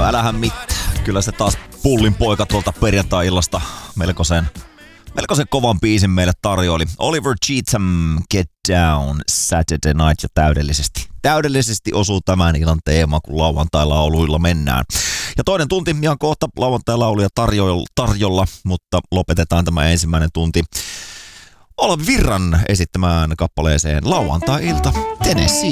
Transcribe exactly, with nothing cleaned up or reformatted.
älähän mitään. Kyllä se taas pullin poika tuolta perjantai-illasta melkoisen, melkoisen kovan biisin meille tarjoili. Oliver Cheatham, Get Down, Saturday Night, ja täydellisesti. Täydellisesti osuu tämän illan teema, kun lauantai-lauluilla mennään. Ja toinen tunti ihan kohta lauantai-lauluja tarjolla, tarjolla, mutta lopetetaan tämä ensimmäinen tunti Olavi Virran esittämään kappaleeseen Lauantai-ilta Tennessee.